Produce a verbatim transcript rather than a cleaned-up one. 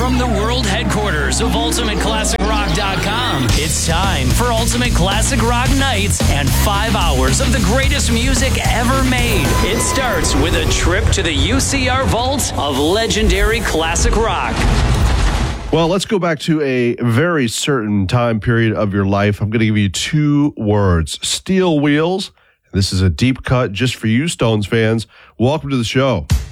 From the world headquarters of Ultimate Classic Rock dot com, it's time for Ultimate Classic Rock Nights and five hours of the greatest music ever made. It starts with a trip to the U C R vault of legendary classic rock. Well, let's go back to a very certain time period of your life. I'm going to give you two words: Steel Wheels. This is a deep cut just for you, Stones fans. Welcome to the show.